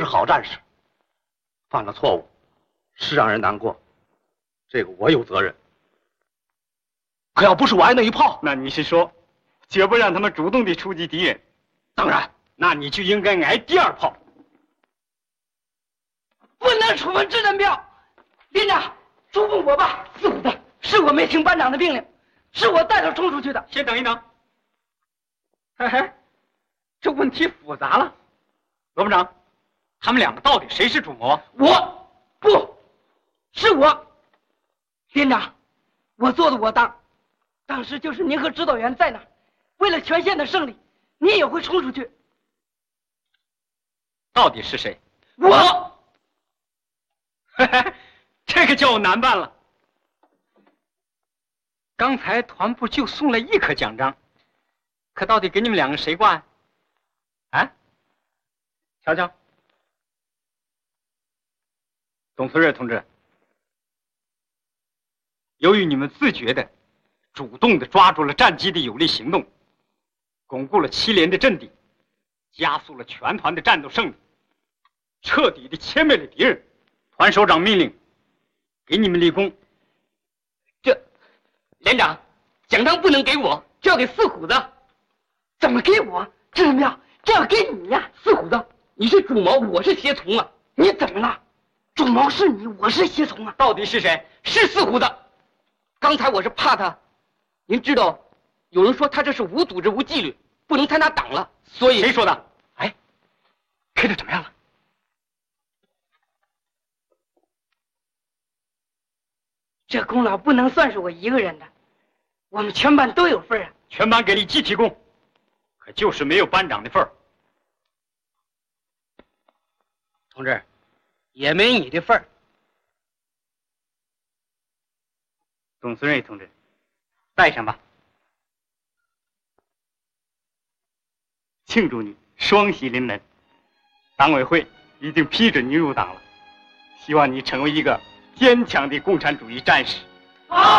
好战士，犯了错误是让人难过，这个我有责任。可要不是我挨那一炮， 那你是说，绝不让他们主动地出击敌人？ 当然，那你就应该挨第二炮。 不能处分智能表，连长，处分我吧。是的，是我没听班长的命令，是我带头冲出去的。 先等一等。嘿嘿，这问题复杂了。罗班长，他们两个到底谁是主谋？ 我不是我。连长，我做的我当，当时就是您和指导员在那儿，为了全县的胜利，你也会冲出去。 到底是谁？ 我。 嘿嘿，这个叫我难办了。刚才团部就送了1颗奖章，可到底给你们两个谁挂？啊？瞧瞧，董存瑞同志，由于你们自觉的、主动的抓住了战机的有力行动，巩固了7连的阵地，加速了全团的战斗胜利，彻底的歼灭了敌人。团首长命令，给你们立功。 连长，奖章不能给我，这要给四虎子。怎么给我？智能表，这要给你呀，四虎子。你是主谋，我是胁从啊。你怎么了？主谋是你，我是胁从啊。 到底是谁？ 是四虎子。刚才我是怕他，您知道，有人说他这是无组织无纪律，不能参加党了，所以。 谁说的？哎，开的怎么样了？ 这功劳不能算是我一个人的，我们全班都有份啊。 全班给你集体功，可就是没有班长的份儿。 同志，也没你的份儿。 董存瑞同志，带上吧。庆祝你双喜临门，党委会已经批准你入党了，希望你成为一个坚强的共产主义战士。 好。